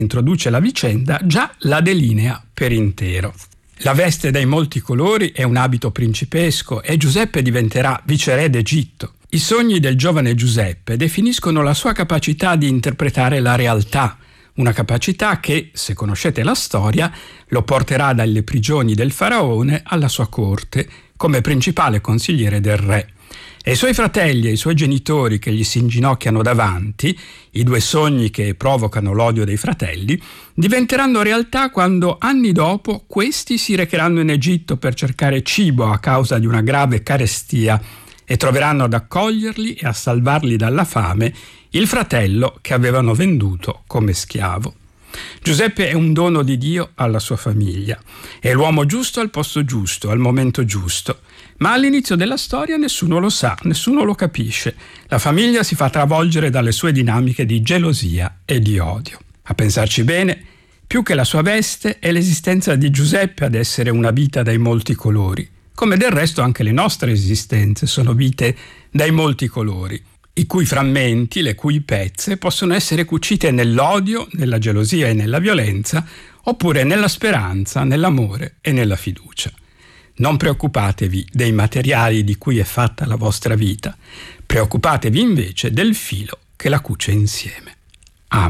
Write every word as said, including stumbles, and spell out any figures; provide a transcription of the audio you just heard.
introduce la vicenda, già la delinea per intero. La veste dai molti colori è un abito principesco e Giuseppe diventerà viceré d'Egitto. I sogni del giovane Giuseppe definiscono la sua capacità di interpretare la realtà, una capacità che, se conoscete la storia, lo porterà dalle prigioni del faraone alla sua corte come principale consigliere del re. E i suoi fratelli e i suoi genitori che gli si inginocchiano davanti, i due sogni che provocano l'odio dei fratelli, diventeranno realtà quando anni dopo questi si recheranno in Egitto per cercare cibo a causa di una grave carestia e troveranno ad accoglierli e a salvarli dalla fame il fratello che avevano venduto come schiavo. Giuseppe è un dono di Dio alla sua famiglia. È l'uomo giusto al posto giusto, al momento giusto. Ma all'inizio della storia nessuno lo sa, nessuno lo capisce. La famiglia si fa travolgere dalle sue dinamiche di gelosia e di odio. A pensarci bene, più che la sua veste è l'esistenza di Giuseppe ad essere una vita dai molti colori, come del resto anche le nostre esistenze sono vite dai molti colori, i cui frammenti, le cui pezze possono essere cucite nell'odio, nella gelosia e nella violenza, oppure nella speranza, nell'amore e nella fiducia. Non preoccupatevi dei materiali di cui è fatta la vostra vita, preoccupatevi invece del filo che la cuce insieme.